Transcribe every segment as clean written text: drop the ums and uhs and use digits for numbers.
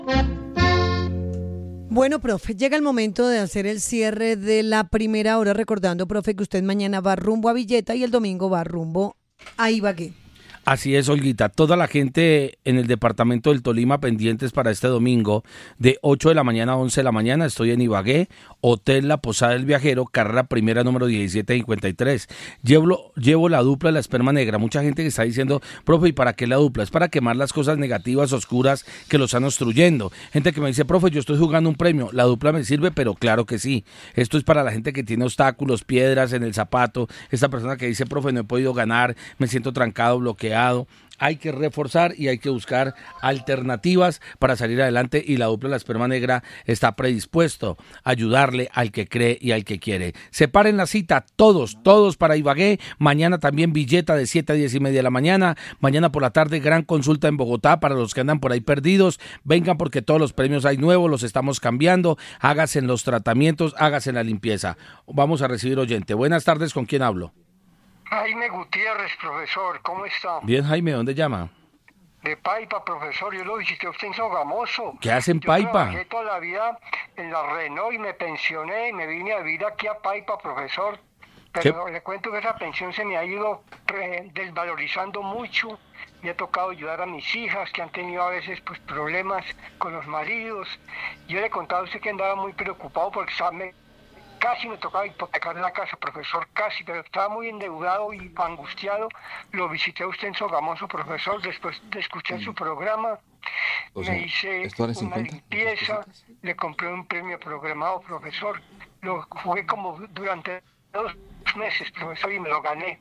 Bueno, profe, llega el momento de hacer el cierre de la primera hora, recordando, profe, que usted mañana va rumbo a Villeta y el domingo va rumbo a Ibagué. Así es, Olguita. Toda la gente en el departamento del Tolima pendientes para este domingo de 8 de la mañana a 11 de la mañana. Estoy en Ibagué, Hotel La Posada del Viajero, carrera primera número 1753. Llevo la dupla de la esperma negra. Mucha gente que está diciendo, profe, ¿y para qué la dupla? Es para quemar las cosas negativas, oscuras que lo están obstruyendo. Gente que me dice, profe, yo estoy jugando un premio. La dupla me sirve, pero claro que sí. Esto es para la gente que tiene obstáculos, piedras en el zapato. Esta persona que dice, profe, no he podido ganar, me siento trancado, bloqueado. Hay que reforzar y hay que buscar alternativas para salir adelante, y la dupla de la esperma negra está predispuesto a ayudarle al que cree y al que quiere. Separen la cita todos para Ibagué. Mañana también Villeta de 7 a 10 y media de la mañana. Mañana por la tarde gran consulta en Bogotá para los que andan por ahí perdidos. Vengan porque todos los premios hay nuevos, los estamos cambiando. Hágase en los tratamientos, hágase en la limpieza. Vamos a recibir oyente. Buenas tardes, ¿con quién hablo? Jaime Gutiérrez, profesor, ¿cómo está? Bien, Jaime, ¿dónde llama? De Paipa, profesor, yo lo visité a usted en Sogamoso. ¿Qué hace en Paipa? Yo trabajé toda la vida en la Renault y me pensioné y me vine a vivir aquí a Paipa, profesor. Pero le cuento que esa pensión se me ha ido desvalorizando mucho. Me ha tocado ayudar a mis hijas que han tenido a veces pues problemas con los maridos. Yo le contaba a usted que andaba muy preocupado porque casi me tocaba hipotecar la casa, profesor, casi, pero estaba muy endeudado y angustiado. Lo visité a usted en Sogamoso, profesor, después de escuchar su programa. Me hice una limpieza, le compré un premio programado, profesor. Lo jugué como durante 2 meses, profesor, y me lo gané,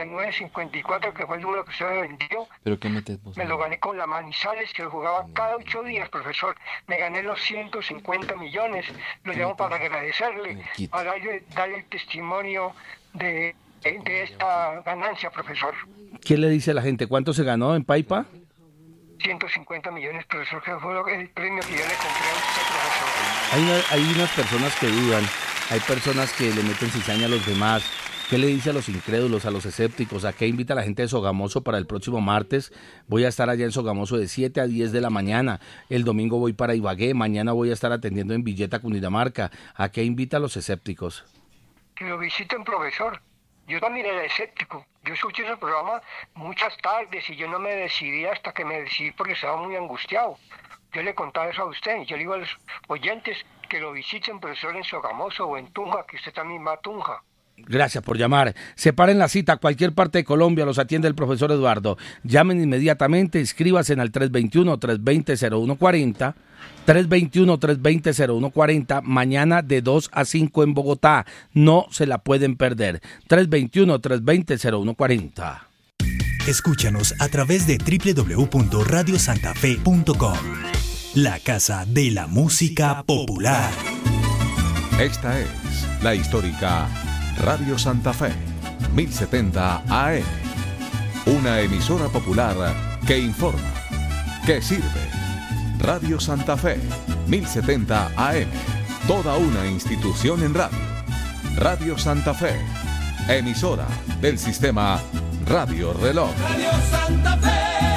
49.54, que fue el número que usted me vendió. ¿Pero qué metes vos? Me lo gané con la Manizales, que lo jugaba cada 8 días, profesor. Me gané los 150 millones. Lo llamo para agradecerle, para darle el testimonio de esta ganancia, profesor. ¿Qué le dice a la gente? ¿Cuánto se ganó en Paipa? 150 millones, profesor, que fue el premio que yo le compré a usted, profesor. Hay unas personas que dudan, hay personas que le meten cizaña a los demás. ¿Qué le dice a los incrédulos, a los escépticos? ¿A qué invita a la gente de Sogamoso para el próximo martes? Voy a estar allá en Sogamoso de 7 a 10 de la mañana. El domingo voy para Ibagué. Mañana voy a estar atendiendo en Villeta, Cundinamarca. ¿A qué invita a los escépticos? Que lo visiten, profesor. Yo también era escéptico. Yo escuché ese programa muchas tardes y yo no me decidí hasta que me decidí porque estaba muy angustiado. Yo le contaba eso a usted. Yo le digo a los oyentes que lo visiten, profesor, en Sogamoso o en Tunja, que usted también va a Tunja. Gracias por llamar. Separen la cita a cualquier parte de Colombia, los atiende el profesor Eduardo. Llamen inmediatamente, inscríbase en al 321-320-0140, 321-320-0140, mañana de 2 a 5 en Bogotá. No se la pueden perder. 321-320-0140. Escúchanos a través de www.radiosantafe.com, la casa de la música popular. Esta es la histórica Radio Santa Fe, 1070 AM, una emisora popular que informa, que sirve. Radio Santa Fe, 1070 AM, toda una institución en radio. Radio Santa Fe, emisora del sistema Radio Reloj. Radio Santa Fe,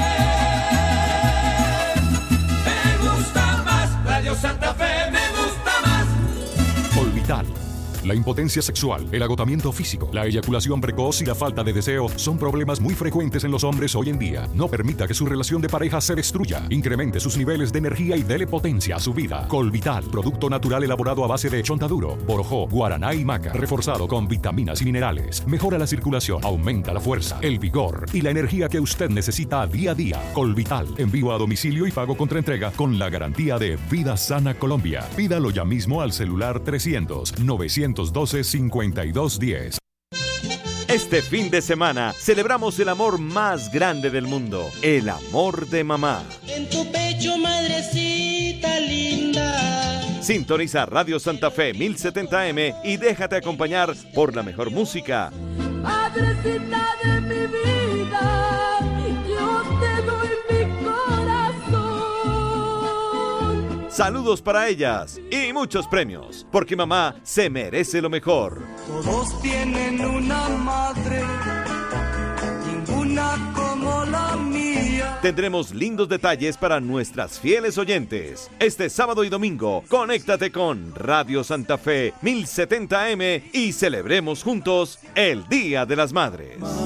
me gusta más. Radio Santa Fe, me gusta más. Olvital. La impotencia sexual, el agotamiento físico, la eyaculación precoz y la falta de deseo son problemas muy frecuentes en los hombres hoy en día. No permita que su relación de pareja se destruya. Incremente sus niveles de energía y dele potencia a su vida. Colvital, producto natural elaborado a base de chontaduro, borojó, guaraná y maca, reforzado con vitaminas y minerales. Mejora la circulación, aumenta la fuerza, el vigor y la energía que usted necesita día a día. Colvital, envío a domicilio y pago contra entrega con la garantía de Vida Sana Colombia. Pídalo ya mismo al celular 300-912-5210. Este fin de semana celebramos el amor más grande del mundo, el amor de mamá. En tu pecho, madrecita linda. Sintoniza Radio Santa Fe 1070M y déjate acompañar por la mejor música. Madrecita de mi vida, yo te doy mi corazón. Saludos para ellas y muchos premios, porque mamá se merece lo mejor. Todos tienen una madre, ninguna como la mía. tendremos lindos detalles para nuestras fieles oyentes. Este sábado y domingo, conéctate con Radio Santa Fe 1070 AM y celebremos juntos el Día de las Madres.